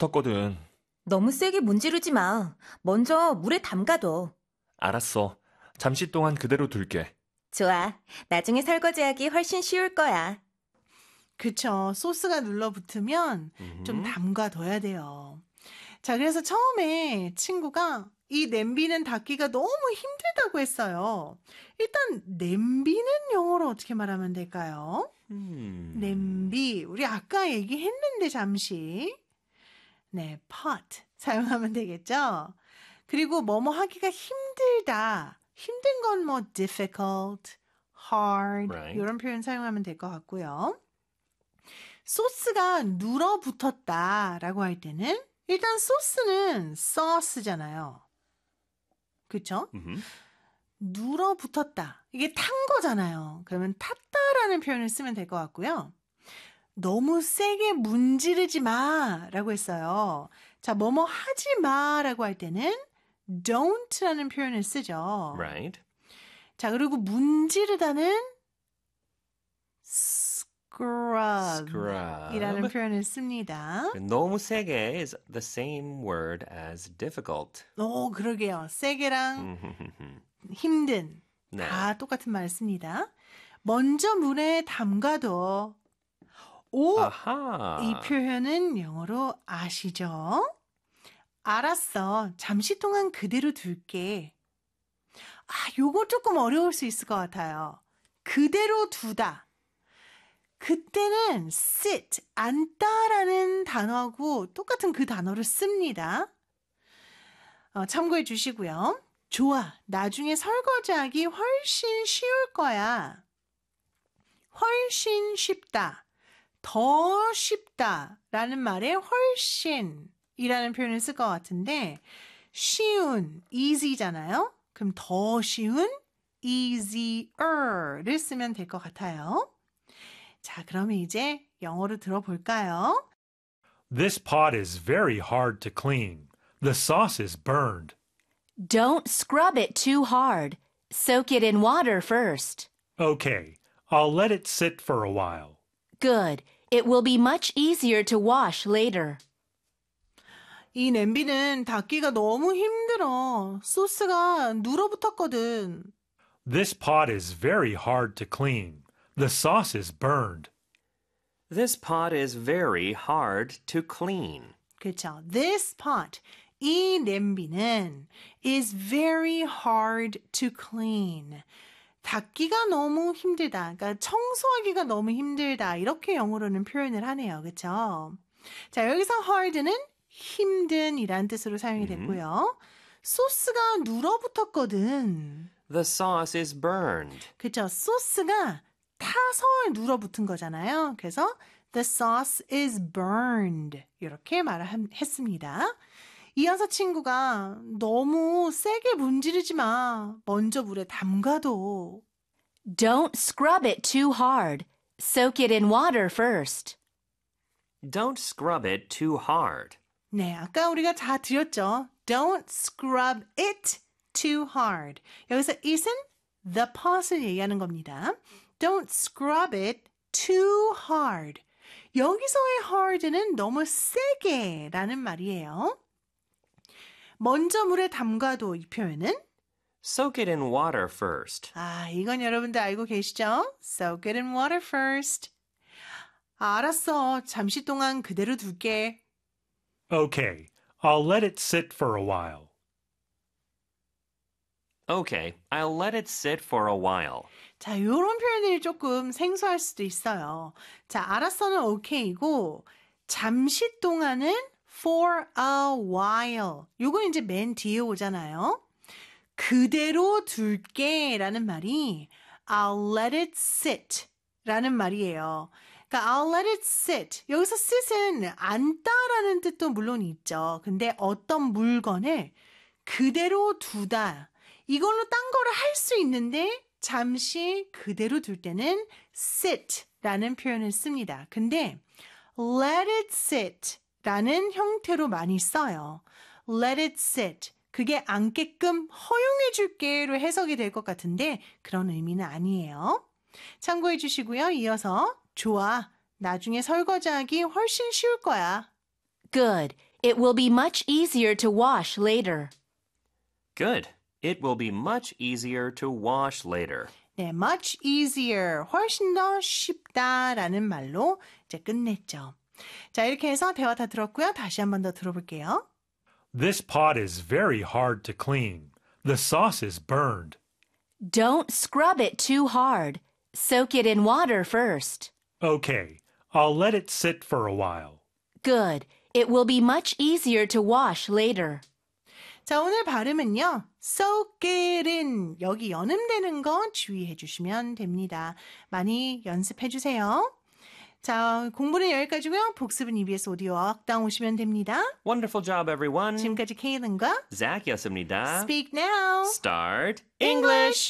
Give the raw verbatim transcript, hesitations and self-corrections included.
눌러붙었거든. 너무 세게 문지르지 마. 먼저 물에 담가둬. 알았어. 잠시 동안 그대로 둘게. 좋아. 나중에 설거지하기 훨씬 쉬울 거야. 그쵸. 소스가 눌러붙으면 좀 음. 담가둬야 돼요. 자, 그래서 처음에 친구가 이 냄비는 닫기가 너무 힘들다고 했어요. 일단 냄비는 영어로 어떻게 말하면 될까요? 음. 냄비. 우리 아까 얘기했는데 잠시. 네, pot 사용하면 되겠죠? 그리고 뭐뭐 하기가 힘들다. 힘든 건 뭐 difficult, hard Right. 이런 표현 사용하면 될 것 같고요. 소스가 눌어붙었다라고 할 때는 일단 소스는 sauce잖아요. 그렇죠? 음. 눌어붙었다. 이게 탄 거잖아요. 그러면 탔다라는 표현을 쓰면 될 것 같고요. 너무 세게 문지르지 마라고 했어요. 자, 뭐뭐 하지 마라고 할 때는 don't라는 표현을 쓰죠. Right. 자, 그리고 문지르다는 scrub Scrub. 이라는 표현을 씁니다. 너무 세게 is the same word as difficult. 오, 그러게요. 세게랑 음. 힘든 네. 다 똑같은 말을 씁니다. 먼저 물에 담가둬. 오, 아하. 이 표현은 영어로 아시죠? 알았어. 잠시 동안 그대로 둘게. 아, 요거 조금 어려울 수 있을 것 같아요. 그대로 두다. 그때는 sit, 앉다라는 단어하고 똑같은 그 단어를 씁니다. 어, 참고해 주시고요. 좋아. 나중에 설거지하기 훨씬 쉬울 거야. 훨씬 쉽다. 더 쉽다라는 말에 훨씬이라는 표현을 쓸 것 같은데 쉬운, easy잖아요. 그럼 더 쉬운, easier를 쓰면 될 것 같아요. 자, 그러면 이제 영어로 들어볼까요? This pot is very hard to clean. The sauce is burned. Don't scrub it too hard. Soak it in water first. Okay, I'll let it sit for a while. Good. It will be much easier to wash later. 이 냄비는 닫기가 너무 힘들어. 소스가 눌어붙었거든. This pot is very hard to clean. The sauce is burned. This pot is very hard to clean. 그렇죠. This pot, 이 냄비는 is very hard to clean. 닦기가 너무 힘들다. 그러니까 청소하기가 너무 힘들다. 이렇게 영어로는 표현을 하네요. 그렇죠? 자, 여기서 hard는 힘든이란 뜻으로 사용이 됐고요. 소스가 눌어붙었거든. The sauce is burned. 그렇죠. 소스가 타서 눌어붙은 거잖아요. 그래서 the sauce is burned 이렇게 말을 했습니다. 이어서 친구가 너무 세게 문지르지 마. 먼저 물에 담가둬. Don't scrub it too hard. Soak it in water first. Don't scrub it too hard. 네, 아까 우리가 다 드렸죠. Don't scrub it too hard. 여기서 it은 the pot을 얘기하는 겁니다. Don't scrub it too hard. 여기서의 hard는 너무 세게 라는 말이에요. 먼저 물에 담가둬 이 표현은 Soak it in water first. 아, 이건 여러분들 알고 계시죠? Soak it in water first. 아, 알았어. 잠시 동안 그대로 둘게. Okay, I'll let it sit for a while. Okay, I'll let it sit for a while. 자, 요런 표현들이 조금 생소할 수도 있어요. 자, 알았어는 okay이고 잠시 동안은 for a while. 요건 이제 맨 뒤에 오잖아요. 그대로 둘게 라는 말이 I'll let it sit 라는 말이에요. 그러니까 I'll let it sit. 여기서 sit은 앉다라는 뜻도 물론 있죠. 근데 어떤 물건을 그대로 두다. 이걸로 딴 거를 할 수 있는데 잠시 그대로 둘 때는 sit 라는 표현을 씁니다. 근데 let it sit 라는 형태로 많이 써요. let it sit. 그게 앉게끔 허용해 줄게로 해석이 될 것 같은데 그런 의미는 아니에요. 참고해 주시고요. 이어서 좋아. 나중에 설거지하기 훨씬 쉬울 거야. Good. It will be much easier to wash later. Good. It will be much easier to wash later. 네, much easier, 훨씬 더 쉽다라는 말로 이제 끝냈죠. 자, 이렇게 해서 대화 다 들었고요. 다시 한 번 더 들어볼게요. This pot is very hard to clean. The sauce is burned. Don't scrub it too hard. Soak it in water first. Okay, I'll let it sit for a while. Good. It will be much easier to wash later. 자, 오늘 발음은요. soak it in. 여기 연음되는 거 주의해 주시면 됩니다. 많이 연습해 주세요. 자, 공부는 여기까지고요. 복습은 이비에스 오디오 어학당 오시면 됩니다. Wonderful job, everyone. 지금까지 케이른과 Zach이었습니다. Speak Now. Start English.